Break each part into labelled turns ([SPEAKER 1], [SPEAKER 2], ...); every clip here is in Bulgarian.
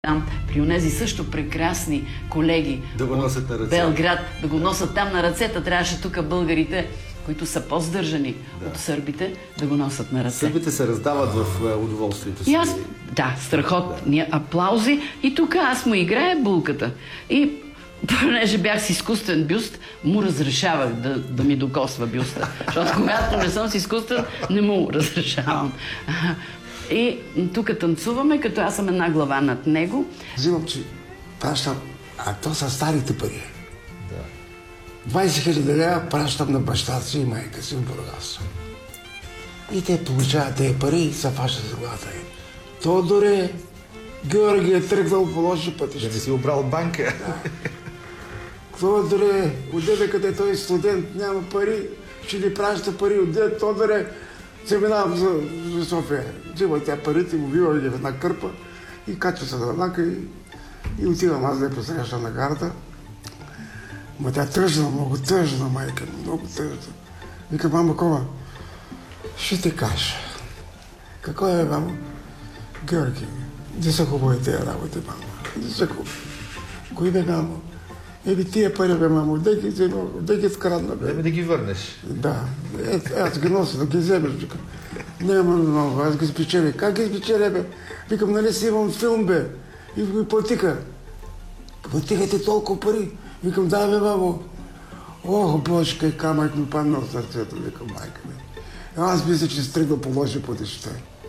[SPEAKER 1] там при онези също прекрасни колеги
[SPEAKER 2] да го носят на
[SPEAKER 1] от
[SPEAKER 2] ръце.
[SPEAKER 1] Белград, да го носят там на ръцета. Трябваше тук българите, които са по-здържани от сърбите, да го носят на ръце.
[SPEAKER 2] Сърбите се раздават в удоволствието си.
[SPEAKER 1] И аз, да, страхотни аплаузи. И тук аз му играя булката. И понеже бях с изкуствен бюст, му разрешавах да ми докосва бюста. Защото когато не съм с изкуствен, не му разрешавам. И тук танцуваме, като аз съм една глава над него.
[SPEAKER 3] Взимам, че пращам, а то са старите пари. 20 000 лева пращам на баща си и майка си в Бургас. И те получават тези пари и се фащат за главата им. Тодоре, Георги е тръгнал по лоши пътища.
[SPEAKER 2] Да не си обрал банка.
[SPEAKER 3] Тодоре, отиде къде той студент, няма пари, ще ни праща пари, отиде Тодоре, се минавам за София. Взима тя парите, му бива ги в една кърпа и качва се на влака и отивам аз да я посреща на гарата. Ма тя тъжна, много тъжна, майка, много тъжна. Вика, мамо, кома, ще ти кажа. Какво е, мамо? Георги, не са хубави тези работи, мамо. Не са хубави. Кои бе, мамо? Еби тия пари, бе, мамо, дай ги скрадна, бе.
[SPEAKER 2] Да ги върнеш.
[SPEAKER 3] Да, аз ги нося, да ги вземеш, викам. Не, мамо, аз ги спечеля. Как ги спечеля, бе? Викам, нали си имам филм, бе? И го платиха. Платиха ти толкова пари. Викам, да, бе, мамо. Ох, божка, и камък ми падна в сърцето, викам, майка ми. Аз мисля, че се тръгна по лоши пътища.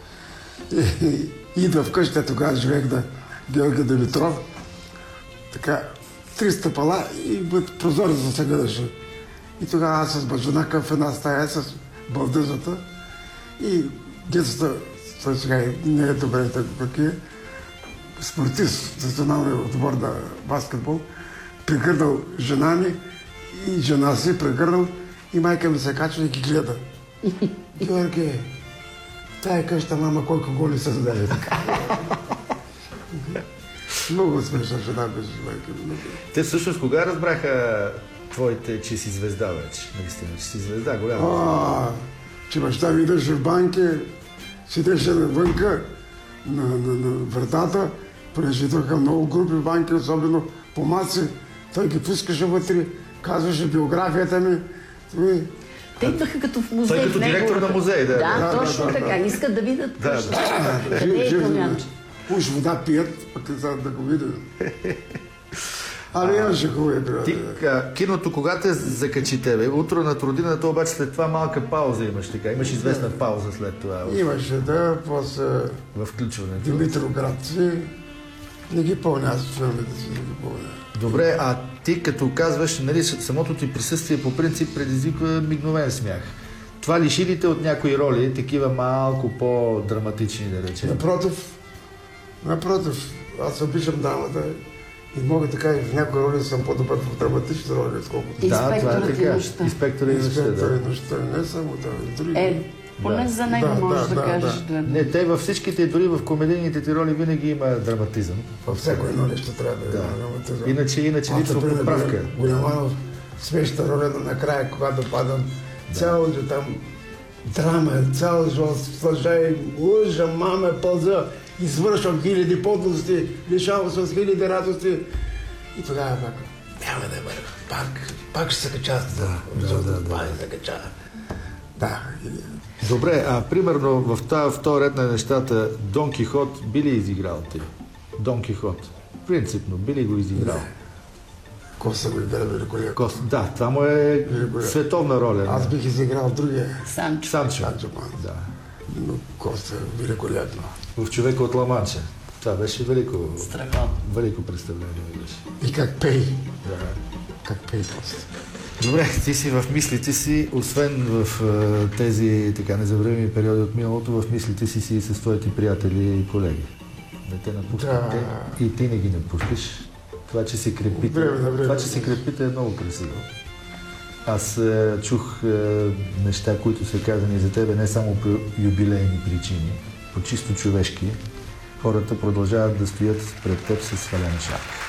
[SPEAKER 3] Идва вкъщи, тогава живеех на Георги Димитров. Така, 3 стъпала и прозореца се гледаше. И тогава аз с баджунака в една стая с балдъжата и детството, той сега не е добре как е, спортист, националния отбор на баскетбол, прегърнал жена ми и жена си прегърнал и майка ми се качва и ги гледа. Георги, тая къща, мама, колко голи се зададе така. Много смешна жена беше майка ми.
[SPEAKER 2] Те всъщност кога разбраха твоите, че си звезда вече? Наистина, че си звезда, голяма.
[SPEAKER 3] Че баща ми идеше в банки, седеше навънка на вратата, понеже идваха много групи в банки, особено по маци. Той ги пускаше вътре, казваше биографията ми.
[SPEAKER 1] Те идваха като в музей.
[SPEAKER 2] Той като директор на музей, да.
[SPEAKER 1] Да, точно така. Искат да видят къщата. Къде е Помянче?
[SPEAKER 3] Уж вода пият, пък да го видят. Ами имаше хубави приятели.
[SPEAKER 2] Киното кога те закачи тебе? Утро над родината, обаче след това малка пауза имаш така. Имаш известна пауза след това.
[SPEAKER 3] Имаше, да, после
[SPEAKER 2] в включването.
[SPEAKER 3] Димитроград си. Не ги помня, аз филмите си не ги помня.
[SPEAKER 2] Добре, а ти като казваш, нали, самото ти присъствие по принцип предизвиква мигновен смях. Това лиши ли те от някои роли, такива малко по-драматични, да речем?
[SPEAKER 3] Напротив, аз обичам дамата и мога така и в някои роли съм по-добър в драматични роли, отколкото.
[SPEAKER 2] Да, това е така. Инспектора и нощта.
[SPEAKER 3] Инспектора и нощта, не само това, и други.
[SPEAKER 1] Поне за него можеш да кажеш.
[SPEAKER 2] Не, те във всичките, дори в комедийните ти роли винаги има драматизъм.
[SPEAKER 3] Във всяко едно нещо трябва да има драматизъм.
[SPEAKER 2] Иначе липсва подправка.
[SPEAKER 3] Голяманов, смешната роля накрая, когато падам, цялото там драма, цял живот, слъжа лъжа, маме, пълза, извършвам хиляди подлости, лишавам се с хиляди радости. И тогава пак, няма да бъде, пак ще се кача, пак ще се кача. Да.
[SPEAKER 2] Добре, а примерно в този ред на нещата Дон Кихот би ли изиграл ти? Дон Кихот. Принципно, би ли го изиграл?
[SPEAKER 3] Коса го играе великолепно.
[SPEAKER 2] Да, това му е световна роля.
[SPEAKER 3] Аз бих изиграл другия.
[SPEAKER 2] Санчо.
[SPEAKER 3] Да. Но Коста е великолепно.
[SPEAKER 2] В Човека от Ла-Манча. Това беше велико представление.
[SPEAKER 3] И как пей.
[SPEAKER 2] Да.
[SPEAKER 3] Как пей Коста.
[SPEAKER 2] Добре, ти си в мислите си, освен в тези така незабравими периоди от миналото, в мислите си с твоите приятели и колеги. Не те напускате и ти не ги напускаш. Това, че се крепите, е много красиво. Аз чух неща, които са казани за тебе не само по юбилейни причини, по чисто човешки. Хората продължават да стоят пред теб с свален шапка.